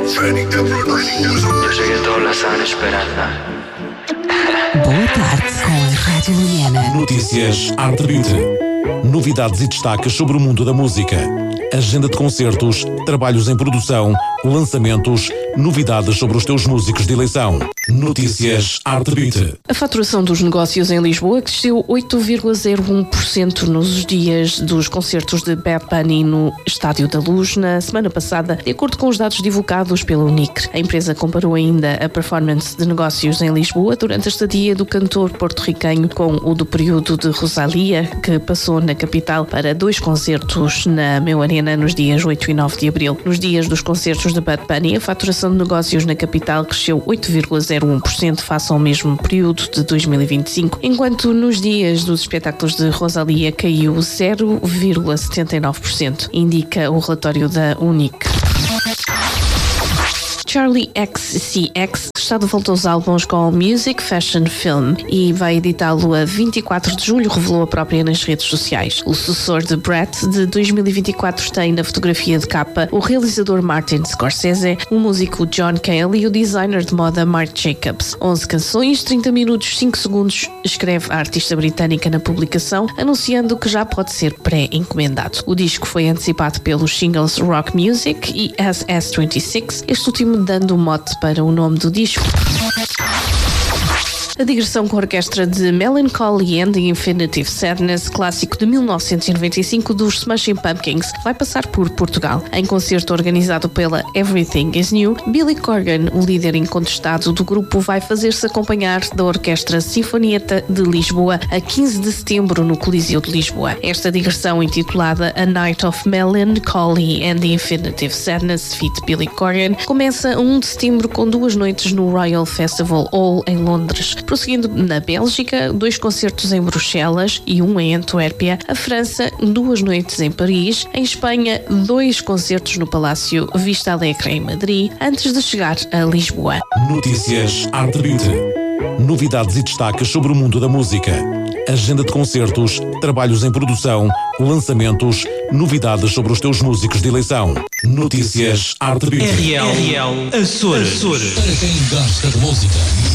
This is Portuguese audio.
Yo sé que todos la estaban esperando. Boa tarde com a Rádio Lumena. Notícias Arte Beauty. Novidades e destaques sobre o mundo da música. Agenda de concertos, trabalhos em produção, lançamentos, novidades sobre os teus músicos de eleição. Notícias Arte Beauty. A faturação dos negócios em Lisboa cresceu 8,01% nos dias dos concertos de Bad Bunny no Estádio da Luz na semana passada, de acordo com os dados divulgados pela Unicre. A empresa comparou ainda a performance de negócios em Lisboa durante a estadia do cantor porto-riquenho com o do período de Rosalía, que passou na capital para 2 concertos na Meu Arena nos dias 8 e 9 de abril. Nos dias dos concertos de Bad Bunny, a faturação de negócios na capital cresceu 8,01% face ao mesmo período de 2025, enquanto nos dias dos espetáculos de Rosalía caiu 0,79%, indica o relatório da Unicre. Charli XCX está de volta aos álbuns com Music Fashion Film e vai editá-lo a 24 de julho, revelou a própria nas redes sociais. O sucessor de Brett de 2024 tem na fotografia de capa o realizador Martin Scorsese, o músico John Cale e o designer de moda Marc Jacobs. 11 canções, 30 minutos, 5 segundos, escreve a artista britânica na publicação, anunciando que já pode ser pré-encomendado. O disco foi antecipado pelos singles Rock Music e SS26, este último dando o mote para o nome do disco. A digressão com a orquestra de Melancholy and the Infinitive Sadness, clássico de 1995 dos Smashing Pumpkins, vai passar por Portugal. Em concerto organizado pela Everything is New, Billy Corgan, o líder incontestado do grupo, vai fazer-se acompanhar da Orquestra Sinfonietta de Lisboa a 15 de setembro no Coliseu de Lisboa. Esta digressão, intitulada A Night of Melancholy and the Infinitive Sadness feat. Billy Corgan, começa a 1 de setembro com 2 noites no Royal Festival Hall em Londres. Prosseguindo na Bélgica, 2 concertos em Bruxelas e 1 em Antuérpia. A França, 2 noites em Paris. Em Espanha, 2 concertos no Palácio Vista Alegre em Madrid, antes de chegar a Lisboa. Notícias Arte Beauty. Novidades e destaques sobre o mundo da música. Agenda de concertos, trabalhos em produção, lançamentos, novidades sobre os teus músicos de eleição. Notícias Arte Beauty. RL Açores. Para quem gosta de música.